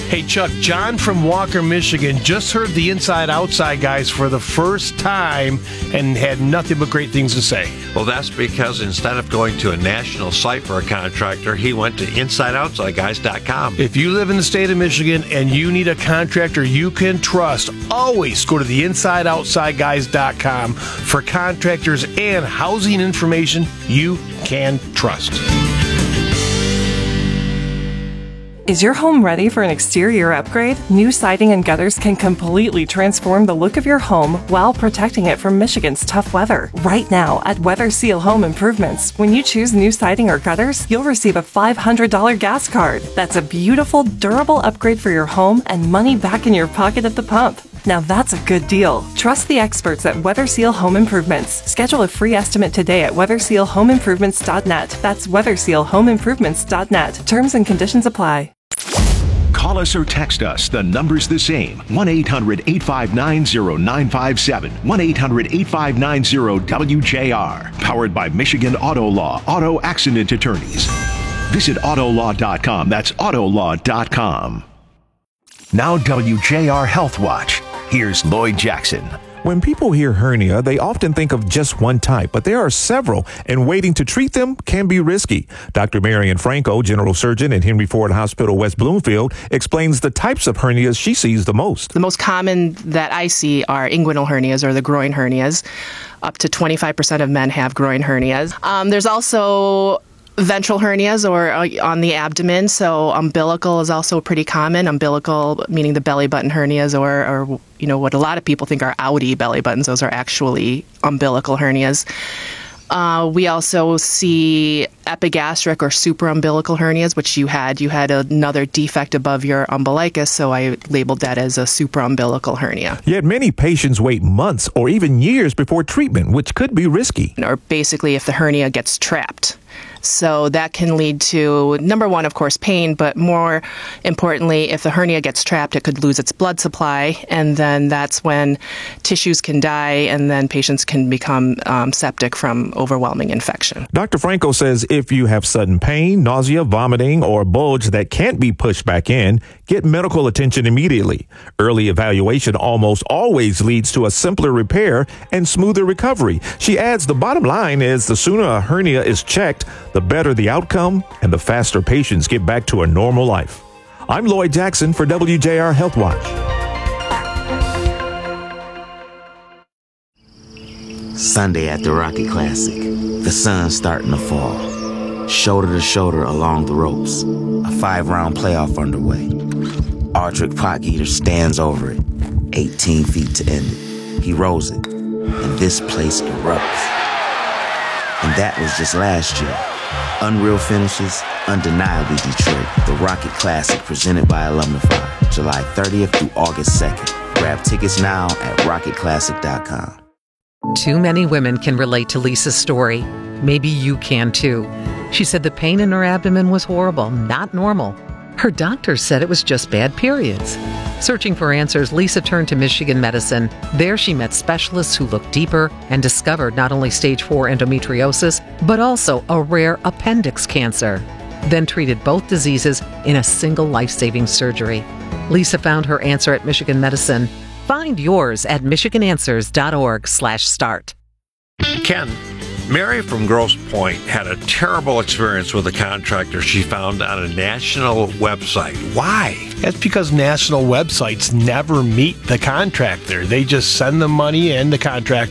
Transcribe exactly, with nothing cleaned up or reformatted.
Hey, Chuck, John from Walker, Michigan just heard the Inside Outside guys for the first time and had nothing but great things to say. Well, that's because instead of going to a national site for a contractor, he went to inside outside guys dot com. If you live in the state of Michigan and you need a contractor you can trust, always go to the inside outside guys dot com for contractors and housing information you can trust. Is your home ready for an exterior upgrade? New siding and gutters can completely transform the look of your home while protecting it from Michigan's tough weather. Right now at Weather Seal Home Improvements, when you choose new siding or gutters, you'll receive a five hundred dollars gas card. That's a beautiful, durable upgrade for your home and money back in your pocket at the pump. Now that's a good deal. Trust the experts at Weather Seal Home Improvements. Schedule a free estimate today at weather seal home improvements dot net. That's weather seal home improvements dot net. Terms and conditions apply. Call us or text us. The number's the same. one eight hundred eight five nine zero nine five seven. one eight hundred eight five nine zero W J R. Powered by Michigan Auto Law, Auto Accident Attorneys. Visit auto law dot com. That's auto law dot com. Now W J R Health Watch. Here's Lloyd Jackson. When people hear hernia, they often think of just one type, but there are several, and waiting to treat them can be risky. Doctor Marian Franco, general surgeon at Henry Ford Hospital, West Bloomfield, explains the types of hernias she sees the most. The most common that I see are inguinal hernias or the groin hernias. Up to twenty-five percent of men have groin hernias. Um, there's also ventral hernias or uh, on the abdomen, so umbilical is also pretty common. Umbilical meaning the belly button hernias or, or you know, what a lot of people think are outie belly buttons. Those are actually umbilical hernias. Uh, we also see epigastric or supraumbilical hernias, which you had. You had another defect above your umbilicus, so I labeled that as a supraumbilical hernia. Yet many patients wait months or even years before treatment, which could be risky. Or basically if the hernia gets trapped. So that can lead to, number one, of course, pain, but more importantly, if the hernia gets trapped, it could lose its blood supply, and then that's when tissues can die, and then patients can become um, septic from overwhelming infection. Doctor Franco says if you have sudden pain, nausea, vomiting, or bulge that can't be pushed back in, get medical attention immediately. Early evaluation almost always leads to a simpler repair and smoother recovery. She adds the bottom line is the sooner a hernia is checked, the better the outcome and the faster patients get back to a normal life. I'm Lloyd Jackson for W J R Health Watch. Sunday at the Rocket Classic. The sun's starting to fall. Shoulder to shoulder along the ropes. A five-round playoff underway. Ardrick Potgieter stands over it. eighteen feet to end it. He rolls it. And this place erupts. And that was just last year. Unreal finishes, undeniably Detroit. The Rocket Classic presented by Alumnify. July thirtieth through August second. Grab tickets now at rocket classic dot com. Too many women can relate to Lisa's story. Maybe you can too. She said the pain in her abdomen was horrible, not normal. Her doctor said it was just bad periods. Searching for answers, Lisa turned to Michigan Medicine. There she met specialists who looked deeper and discovered not only stage four endometriosis, but also a rare appendix cancer. Then treated both diseases in a single life-saving surgery. Lisa found her answer at Michigan Medicine. Find yours at michigan answers dot org slash start. Ken, Mary from Grosse Pointe had a terrible experience with a contractor she found on a national website. Why? That's because national websites never meet the contractor. They just send the money and the contractor